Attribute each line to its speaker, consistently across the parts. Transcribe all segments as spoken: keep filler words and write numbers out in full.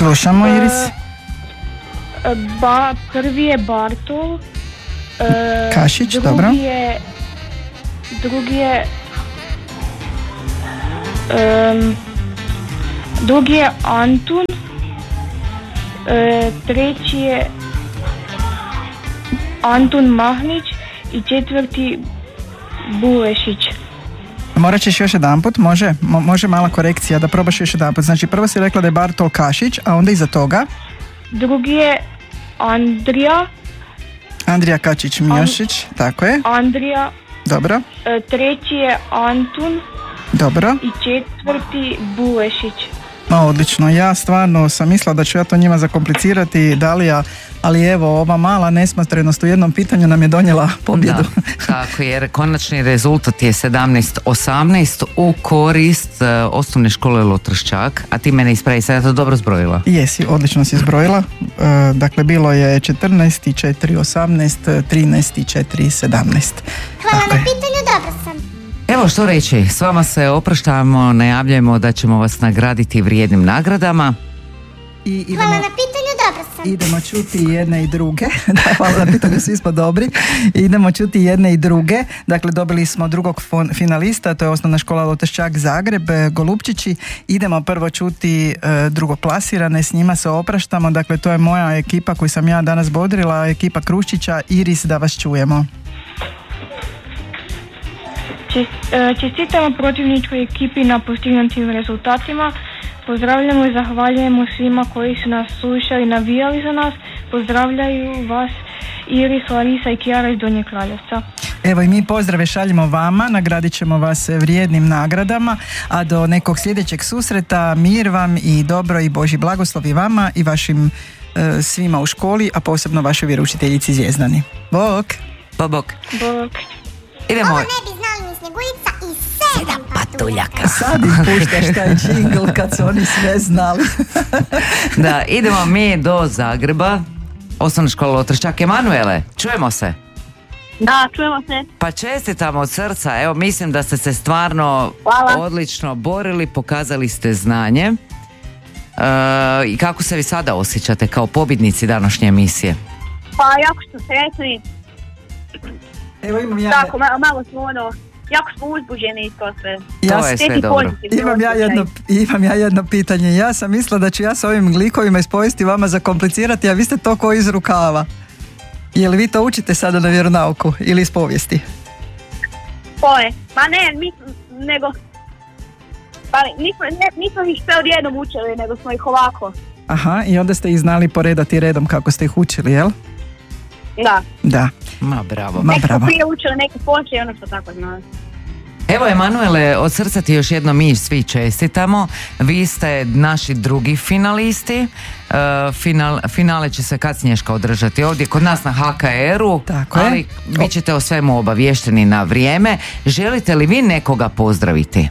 Speaker 1: Slušamo, Iris.
Speaker 2: Uh, ba, prvi je Bartol. Uh,
Speaker 1: Kašić,
Speaker 2: drugi
Speaker 1: dobro.
Speaker 2: Je, drugi je... Um, drugi je Antun. Uh, treći je Antun Mahnić i četvrti Bulešić.
Speaker 1: Morat ćeš još jedan put, može, Mo, može mala korekcija da probaš još jedan put. Znači prvo si rekla da je Bartol Kašić, a onda iza toga?
Speaker 2: Drugi je Andrija.
Speaker 1: Andrija Kačić-Miošić, An- tako je.
Speaker 2: Andrija.
Speaker 1: Dobro.
Speaker 2: E, treći je Antun.
Speaker 1: Dobro.
Speaker 2: I četvrti Bulešić.
Speaker 1: No, odlično, ja stvarno sam mislila da ću ja to njima zakomplicirati, Dalija, ali evo, ova mala nesmotrenost u jednom pitanju nam je donijela pobjedu.
Speaker 3: Da, tako, jer konačni rezultat je sedamnaest osamnaest u korist uh, osnovne škole Lotrščak, a ti mene ispravi, sad ja to dobro zbrojila.
Speaker 1: Jesi, odlično si zbrojila. Uh, dakle, bilo je četrnaest i četiri osamnaest, trinaest i četiri sedamnaest.
Speaker 4: Hvala na pitanju, dobro sam.
Speaker 3: Evo što reći, s vama se opraštamo, najavljujemo da ćemo vas nagraditi vrijednim nagradama.
Speaker 1: I idemo,
Speaker 4: hvala na pitanju, dobro sam.
Speaker 1: Idemo čuti jedne i druge. Da, hvala na pitanju, svi smo dobri. Idemo čuti jedne i druge. Dakle, dobili smo drugog finalista, to je osnovna škola Lotrščak Zagreb, Golupčići. Idemo prvo čuti uh, drugoplasirane, s njima se opraštamo. Dakle, to je moja ekipa koju sam ja danas bodrila, ekipa Kruščića. Iris, da vas čujemo.
Speaker 2: Čestitamo protivničkoj ekipi na postignutim rezultatima. Pozdravljamo i zahvaljujemo svima koji su nas slušali i navijali za nas. Pozdravljaju vas Iris, Larisa i Kijara iz Donjeg Kraljevca.
Speaker 1: Evo i mi pozdrave šaljemo vama, nagradit ćemo vas vrijednim nagradama, a do nekog sljedećeg susreta mir vam i dobro i Božji blagoslov i vama i vašim e, svima u školi, a posebno vašoj vjeroučiteljici Zvijezdani. Bok!
Speaker 3: Bok, bok.
Speaker 2: Bok.
Speaker 3: Idemo.
Speaker 4: Ovo ne bi znali ni Snjegulica i sedam patuljaka.
Speaker 1: Sad im puštaš taj džingl kad su oni sve znali.
Speaker 3: Da, idemo mi do Zagreba, osnovna škola Lotrščak. Emanuele, čujemo se?
Speaker 5: Da, čujemo se.
Speaker 3: Pa čestitam od srca, evo mislim da ste se stvarno
Speaker 5: Hvala.
Speaker 3: odlično borili, pokazali ste znanje. E, I kako se vi sada osjećate kao pobjednici današnje emisije?
Speaker 5: Pa jako smo sretni.
Speaker 1: Evo imam ja...
Speaker 5: Tako, malo, malo smo ono, jako smo uzbuđeni i to sve.
Speaker 3: To je sve dobro.
Speaker 1: Imam ja, jedno, imam ja jedno pitanje. Ja sam mislila da ću ja s ovim glikovima iz povijesti vama zakomplicirati, a vi ste to ko iz rukava. Je li vi to učite sada na vjeronauku ili iz povijesti?
Speaker 5: Koje? Ma ne, mi, nego... Pa nismo, ne, nismo ih sve odjednom učili, nego smo ih ovako.
Speaker 1: Aha, i onda ste ih znali poredati redom kako ste ih učili, jel?
Speaker 5: Da.
Speaker 1: Da.
Speaker 3: Ma bravo.
Speaker 1: Ma
Speaker 5: Neki
Speaker 1: bravo.
Speaker 5: smo prije učili neke poče i ono što tako znali.
Speaker 3: Evo Emanuele, od srca ti još jedno mi svi čestitamo. Vi ste naši drugi finalisti. Uh, final, finale će se kad Snješka održati ovdje kod nas na H K R-u.
Speaker 1: Tako je.
Speaker 3: Ali vi ćete o svemu obavješteni na vrijeme. Želite li vi nekoga pozdraviti?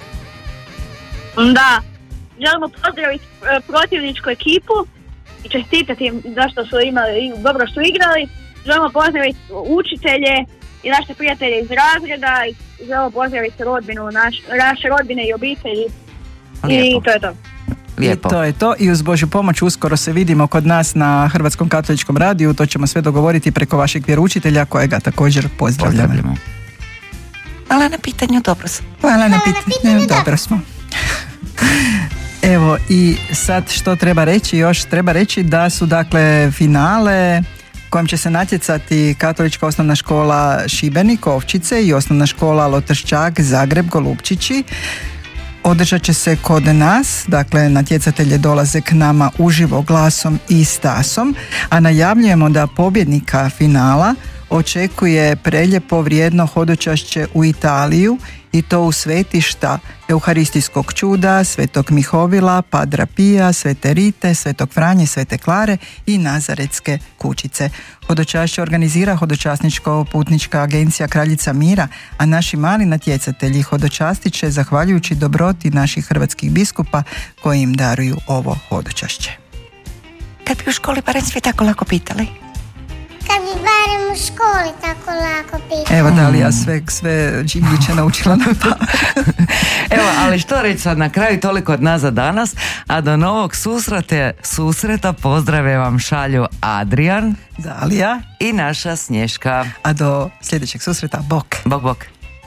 Speaker 5: Da. Želimo pozdraviti protivničku ekipu i čestitati im zašto su imali, dobro su igrali. Želimo pozdraviti učitelje i naše prijatelje iz razreda i želimo pozdraviti rodbinu, naš, naše rodbine i obitelji.
Speaker 3: Lijepo.
Speaker 5: I to je to.
Speaker 3: Lijepo.
Speaker 1: I to je to. I uz Božju pomoć uskoro se vidimo kod nas na Hrvatskom katoličkom radiju. To ćemo sve dogovoriti preko vašeg vjeroučitelja kojega također pozdravljamo.
Speaker 3: Pozdravljamo.
Speaker 1: Hvala na pitanju, dobro smo. Hvala na pitanju, dobro smo. Evo i sad što treba reći još? Treba reći da su dakle finale kojom će se natjecati Katolička osnovna škola Šibenik, Ovčice i osnovna škola Lotrščak, Zagreb, Golupčići. Održat će se kod nas, dakle natjecatelje dolaze k nama uživo glasom i stasom, a najavljujemo da pobjednika finala očekuje prelijepo vrijedno hodočašće u Italiju i to u svetišta Euharistijskog čuda, Svetog Mihovila, Padra Pija, Svete Rite, Svetog Franje, Svete Klare i Nazaretske kućice. Hodočašće organizira Hodočasničko-putnička agencija Kraljica Mira, a naši mali natjecatelji hodočastit će zahvaljujući dobroti naših hrvatskih biskupa koji im daruju ovo hodočašće.
Speaker 6: Kad bi u školi barem svi tako lako pitali?
Speaker 4: Kad bi barem u školi tako lako pitanje.
Speaker 1: Evo Dalija sve, sve džingliće naučila na pamet.
Speaker 3: Evo, ali što reći sad na kraju, toliko od nas za danas, a do novog susrete, susreta pozdrave vam šalju Adrian,
Speaker 1: Dalija
Speaker 3: i naša Snješka.
Speaker 1: A do sljedećeg susreta, bok.
Speaker 3: Bok, bok.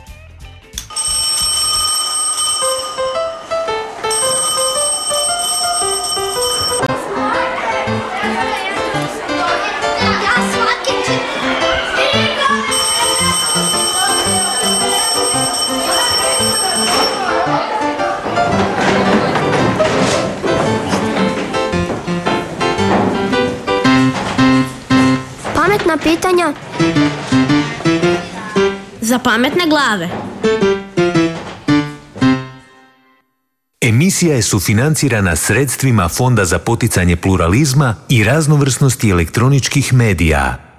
Speaker 6: Pametna pitanja za pametne glave.
Speaker 7: Emisija je sufinancirana sredstvima Fonda za poticanje pluralizma i raznovrsnosti elektroničkih medija.